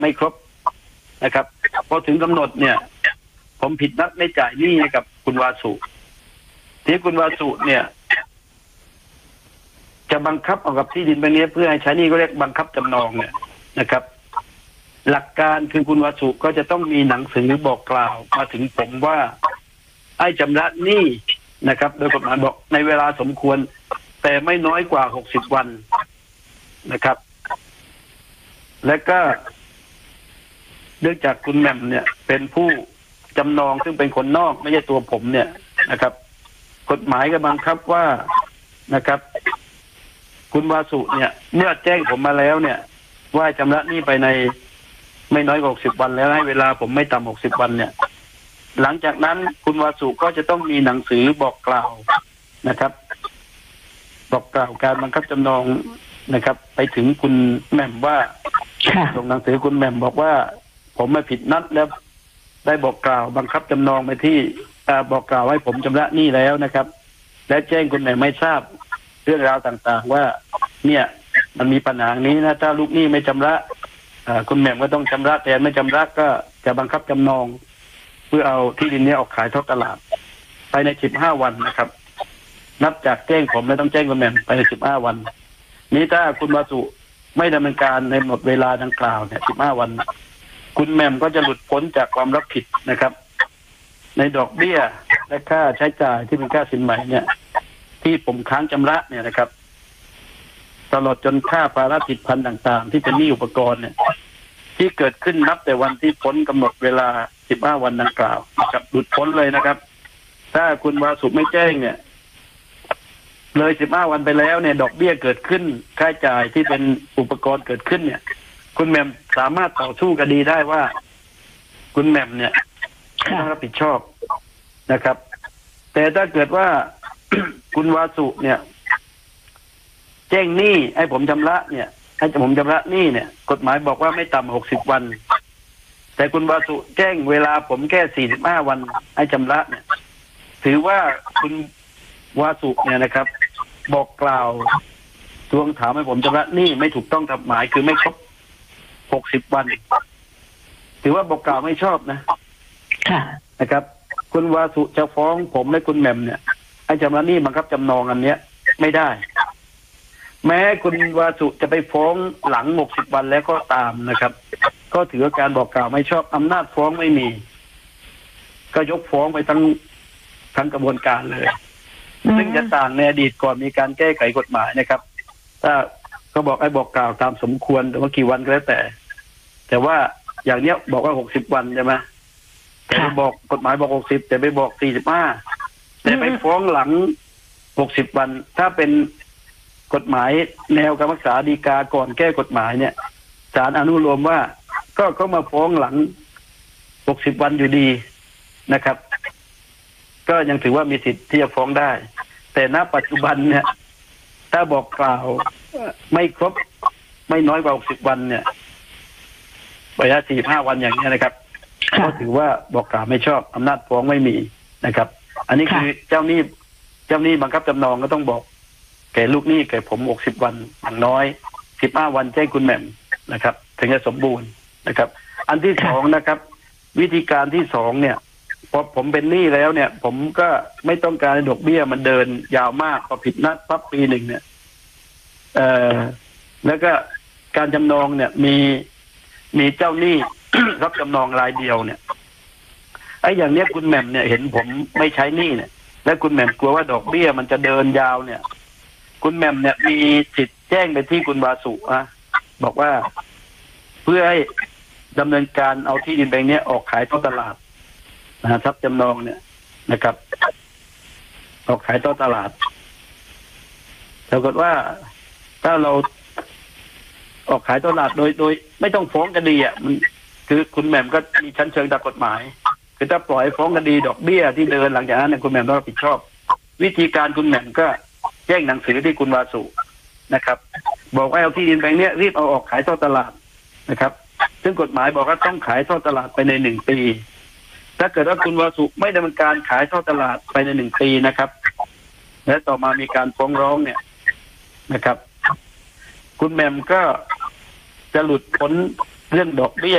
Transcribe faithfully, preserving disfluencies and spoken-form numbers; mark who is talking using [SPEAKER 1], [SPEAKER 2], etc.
[SPEAKER 1] ไม่ครบนะครับพอถึงกำหนดเนี่ยผมผิดนัดไม่จ่ายหนี้ให้กับคุณวาสุที่คุณวาสุเนี่ยจะบังคับเอากับที่ดินไปนี้เพื่อให้ใช้หนี้ก็เรียกบังคับจำนองเนี่ยนะครับ หลักการคือคุณวาสุก็จะต้องมีหนังสือบอกกล่าวมาถึงผมว่าให้ชำระหนี้นะครับ โดยกฎหมายบอกในเวลาสมควรแต่ไม่น้อยกว่าหกสิบวันนะครับ และก็เนื่องจากคุณแหม่มเนี่ยเป็นผู้จำนองซึ่งเป็นคนนอกไม่ใช่ตัวผมเนี่ยนะครับ กฎหมายก็บังคับว่านะครับ คุณวาสุเนี่ยเมื่อแจ้งผมมาแล้วเนี่ยว่าชำระหนี้ไปในไม่น้อยกว่าหกสิบวันแล้วให้เวลาผมไม่ต่ำหกสิบวันเนี่ยหลังจากนั้นคุณวาสุก็จะต้องมีหนังสือบอกกล่าวนะครับ บอกกล่าวการบังคับจำนองนะครับ ไปถึงคุณแหม่มว่าส่งหนังสือคุณแหม่มบอกว่าผมไม่ผิดนัดแล้วได้บอกกล่าวบังคับจำนองไปที่บอกกล่าวให้ผมชำระหนี้แล้วนะครับและแจ้งคุณแหม่มไม่ทราบเรื่องราวต่างๆว่าเนี่ยมันมีปัญหานี้นะถ้าลูกหนี้ไม่ชำระคุณแหม่มก็ต้องชำระแทนไม่ชำระก็จะบังคับจำนองเพื่อเอาที่ดินนี้ออกขายทอดตลาดภายในสิบห้าวันนะครับนับจากแจ้งผมและต้องแจ้งคุณแหม่มภายในสิบห้าวันนี้ถ้าคุณวาสุไม่ดำเนินการในหมดเวลาดังกล่าวเนี่ยสิบห้าวันคุณแหม่มก็จะหลุดพ้นจากความรับผิดนะครับ ในดอกเบี้ยและค่าใช้จ่ายที่เป็นค่าสินไหมเนี่ยที่ผมค้างชำระเนี่ยนะครับตลอดจนค่าภาระผิดพันต่างๆที่เป็นหนี้อุปกรณ์เนี่ยที่เกิดขึ้นนับแต่วันที่พ้นกำหนดเวลาสิบห้าวันดังกล่าวนะครับหลุดพ้นเลยนะครับถ้าคุณวาสุไม่แจ้งเนี่ยเลยสิบห้าวันไปแล้วเนี่ยดอกเบี้ยเกิดขึ้นค่าใช้จ่ายที่เป็นอุปกรณ์เกิดขึ้นเนี่ยคุณแหม่มสามารถต่อสู้คดีได้ว่าคุณแหม่มเนี่ยต้องรับผิดชอบนะครับแต่ถ้าเกิดว่า คุณวาสุเนี่ยแจ้งหนี้ให้ผมชำระเนี่ยให้ผมชำระหนี้เนี่ยกฎหมายบอกว่าไม่ต่ำหกสิบวันแต่คุณวาสุแจ้งเวลาผมแค่สี่สิบห้าวันให้ชำระเนี่ยถือว่าคุณวาสุเนี่ยนะครับบอกกล่าวทวงถามให้ผมชำระหนี้ไม่ถูกต้องตามกฎหมายคือไม่ครบหกสิบวันถือว่าบอกกล่าวไม่ชอบนะค่ะนะครับคุณวาสุจะฟ้องผมและคุณแหม่มเนี่ยให้ชำระหนี้บังคับจำนองอันเนี้ยไม่ได้แม้คุณวาสุจะไปฟ้องหลังหกสิบวันแล้วก็ตามนะครับก็ถือว่าการบอกกล่าวไม่ชอบอำนาจฟ้องไม่มีก็ยกฟ้องไปทั้งทั้งกระบวนการเลยซึ่งจะต่างในอดีตก่อนมีการแก้ไขกฎหมายนะครับถ้าก็บอกให้บอกกล่าวตามสมควรแต่ว่ากี่วันก็แล้วแต่แต่ว่าอย่างเนี้ยบอกว่าหกสิบวันใช่ไหมแต่ไปบอกกฎหมายบอกหกสิบแต่ไปบอกสี่สิบห้าแต่ไปฟ้องหลังหกสิบวันถ้าเป็นกฎหมายแนวการรักษาฎีกาก่อนแก้กฎหมายเนี่ยศาลอนุโลมว่าก็เขามาฟ้องหลังหกสิบวันอยู่ดีนะครับก็ยังถือว่ามีสิทธิ์ที่จะฟ้องได้แต่ณปัจจุบันเนี่ยถ้าบอกกล่าวไม่ครบไม่น้อยกว่าหกสิบวันเนี่ยระยะสี่สิบห้าวันอย่างนี้นะครับก็ถือว่าบอกกล่าวไม่ชอบอำนาจฟ้องไม่มีนะครับอันนี้คือเจ้าหนี้เจ้าหนี้บังคับจำนองก็ต้องบอกแก่ลูกหนี้แก่ผมหกสิบวันอย่างน้อยสิบห้าวันแจ้งคุณแหม่มนะครับถึงจะสมบูรณ์นะครับอันที่สองนะครับวิธีการที่สองเนี่ยพอผมเป็นหนี้แล้วเนี่ยผมก็ไม่ต้องการให้ดอกเบี้ยมันเดินยาวมากพอผิดนัดปั๊บปีหนึ่งเนี่ยเอ่อแล้วก็การจำนองเนี่ยมีมีเจ้าหนี้ รับจำนองรายเดียวเนี่ยไอ้อย่างเนี้ยคุณแหม่มเนี่ยเห็นผมไม่ใช้หนี้เนี่ยและคุณแหม่มกลัวว่าดอกเบี้ยมันจะเดินยาวเนี่ยคุณแหม่มเนี่ยมีสิทธิ์แจ้งไปที่คุณวาสุอะบอกว่าเพื่อให้ดำเนินการเอาที่ดินแปลงนี้ออกขายทอดตลาดนะครับจำนองเนี่ยนะครับออกขายทอดตลาดปรากฏว่าถ้าเราออกขายทอดตลาดโดยโดยไม่ต้องฟ้องคดีอ่ะมันคือคุณแหม่มก็มีชั้นเชิงตามกฎหมายคือถ้าปล่อยฟ้องคดีดอกเบี้ยที่เดินหลังจากนั้นเนี่ยคุณแหม่มต้องรับผิดชอบวิธีการคุณแหม่มก็แจ้งหนังสือที่คุณวาสุนะครับบอกว่าเอาที่ดินแปลงนี้รีบเอาออกขายทอดตลาดนะครับซึ่งกฎหมายบอกว่าต้องขายทอดตลาดไปในหนึ่งปีถ้าเกิดว่าคุณวาสุไม่ดำเนินการขายทอดตลาดไปในหนึ่งปีนะครับและต่อมามีการฟ้องร้องเนี่ยนะครับคุณแหม่มก็จะหลุดพ้นเรื่องดอกเบี้ย